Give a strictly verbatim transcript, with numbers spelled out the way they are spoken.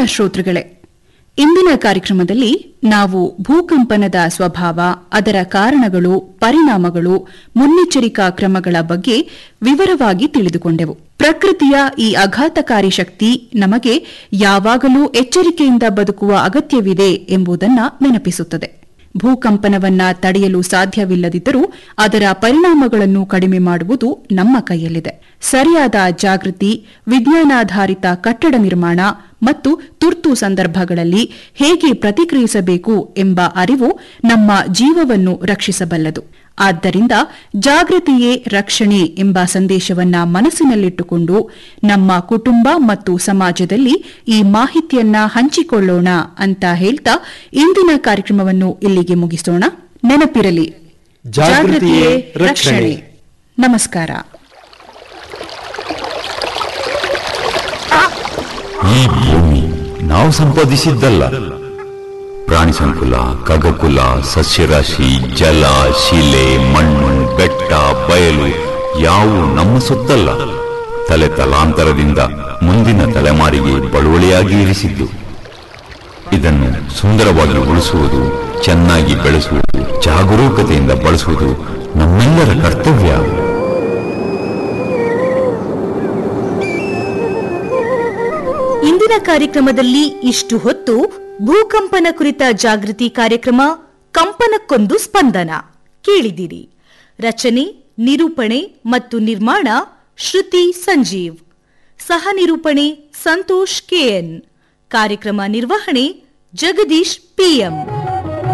ಶ್ರೋತೃಗಳೇ, ಇಂದಿನ ಕಾರ್ಯಕ್ರಮದಲ್ಲಿ ನಾವು ಭೂಕಂಪನದ ಸ್ವಭಾವ, ಅದರ ಕಾರಣಗಳು, ಪರಿಣಾಮಗಳು, ಮುನ್ನೆಚ್ಚರಿಕಾ ಕ್ರಮಗಳ ಬಗ್ಗೆ ವಿವರವಾಗಿ ತಿಳಿದುಕೊಂಡೆವು. ಪ್ರಕೃತಿಯ ಈ ಆಘಾತಕಾರಿ ಶಕ್ತಿ ನಮಗೆ ಯಾವಾಗಲೂ ಎಚ್ಚರಿಕೆಯಿಂದ ಬದುಕುವ ಅಗತ್ಯವಿದೆ ಎಂಬುದನ್ನು ನೆನಪಿಸುತ್ತದೆ. ಭೂಕಂಪನವನ್ನ ತಡೆಯಲು ಸಾಧ್ಯವಿಲ್ಲದಿದ್ದರೂ ಅದರ ಪರಿಣಾಮಗಳನ್ನು ಕಡಿಮೆ ಮಾಡುವುದು ನಮ್ಮ ಕೈಯಲ್ಲಿದೆ. ಸರಿಯಾದ ಜಾಗೃತಿ, ವಿಜ್ಞಾನಾಧಾರಿತ ಕಟ್ಟಡ ನಿರ್ಮಾಣ ಮತ್ತು ತುರ್ತು ಸಂದರ್ಭಗಳಲ್ಲಿ ಹೇಗೆ ಪ್ರತಿಕ್ರಿಯಿಸಬೇಕು ಎಂಬ ಅರಿವು ನಮ್ಮ ಜೀವವನ್ನು ರಕ್ಷಿಸಬಲ್ಲದು. ಆದ್ದರಿಂದ ಜಾಗೃತಿಯೇ ರಕ್ಷಣೆ ಎಂಬ ಸಂದೇಶವನ್ನ ಮನಸ್ಸಿನಲ್ಲಿಟ್ಟುಕೊಂಡು ನಮ್ಮ ಕುಟುಂಬ ಮತ್ತು ಸಮಾಜದಲ್ಲಿ ಈ ಮಾಹಿತಿಯನ್ನ ಹಂಚಿಕೊಳ್ಳೋಣ ಅಂತ ಹೇಳ್ತಾ ಇಂದಿನ ಕಾರ್ಯಕ್ರಮವನ್ನು ಇಲ್ಲಿಗೆ ಮುಗಿಸೋಣ. ನೆನಪಿರಲಿ, ಜಾಗೃತಿಯೇ ರಕ್ಷಣೆ. ನಮಸ್ಕಾರ. ಈ ಭೂಮಿ ನಾವು ಸಂಪಾದಿಸಿದ್ದಲ್ಲ. ಪ್ರಾಣಿ ಸಂಕುಲ, ಖಗಕುಲ, ಸಸ್ಯರಾಶಿ, ಜಲ, ಶಿಲೆ, ಮಣ್ಣು, ಬೆಟ್ಟ, ಬಯಲು ಯಾವು ನಮ್ಮ ಸೊತ್ತಲ್ಲ. ತಲೆ ತಲಾಂತರದಿಂದ ಮುಂದಿನ ತಲೆಮಾರಿಗೆ ಬಳುವಳಿಯಾಗಿ ಇರಿಸಿದ್ದು. ಇದನ್ನು ಸುಂದರವಾಗಿ ಉಳಿಸುವುದು, ಚೆನ್ನಾಗಿ ಬೆಳೆಸುವುದು, ಜಾಗರೂಕತೆಯಿಂದ ಬಳಸುವುದು ನಮ್ಮೆಲ್ಲರ ಕರ್ತವ್ಯ. ಇಂದಿನ ಕಾರ್ಯಕ್ರಮದಲ್ಲಿ ಇಷ್ಟು ಹೊತ್ತು ಭೂಕಂಪನ ಕುರಿತ ಜಾಗೃತಿ ಕಾರ್ಯಕ್ರಮ ಕಂಪನಕ್ಕೊಂದು ಸ್ಪಂದನ ಕೇಳಿದಿರಿ. ರಚನೆ, ನಿರೂಪಣೆ ಮತ್ತು ನಿರ್ಮಾಣ ಶ್ರುತಿ ಸಂಜೀವ್. ಸಹ ನಿರೂಪಣೆ ಸಂತೋಷ್ ಕೆಎನ್. ಕಾರ್ಯಕ್ರಮ ನಿರ್ವಹಣೆ ಜಗದೀಶ್ ಪಿಎಂ.